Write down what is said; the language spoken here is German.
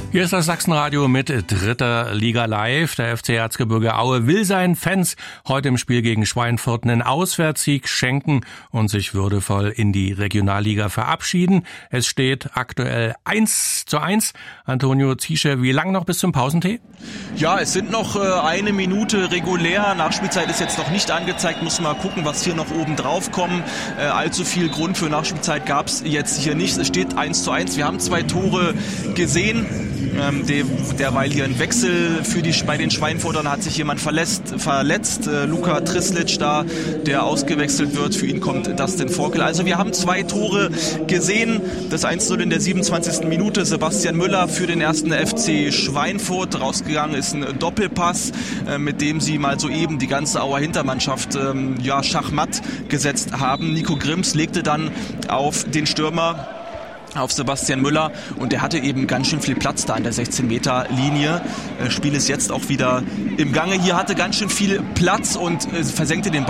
Hier ist das Sachsenradio mit dritter Liga live. Der FC Erzgebirge Aue will seinen Fans heute im Spiel gegen Schweinfurt einen Auswärtssieg schenken und sich würdevoll in die Regionalliga verabschieden. Es steht aktuell 1:1. Antonio Ziesche, wie lang noch bis zum Pausentee? Ja, es sind noch eine Minute regulär. Nachspielzeit ist jetzt noch nicht angezeigt. Muss mal gucken, was hier noch oben drauf kommt. Allzu viel Grund für Nachspielzeit gab es jetzt hier nicht. Es steht 1:1. Wir haben 2 Tore gesehen. Derweil hier ein Wechsel bei den Schweinfurtern hat sich jemand verletzt. Luka Trislic da, der ausgewechselt wird. Für ihn kommt Dustin Forkel. Also wir haben 2 Tore gesehen. Das 1:0 in der 27. Minute. Sebastian Müller für den ersten FC Schweinfurt. Rausgegangen ist ein Doppelpass, mit dem sie mal soeben die ganze Auer Hintermannschaft schachmatt gesetzt haben. Nico Grimms legte dann auf den Stürmer, auf Sebastian Müller, und der hatte eben ganz schön viel Platz da an der 16-Meter-Linie. Spiel ist jetzt auch wieder im Gange. Hier hatte ganz schön viel Platz und versenkte den Ball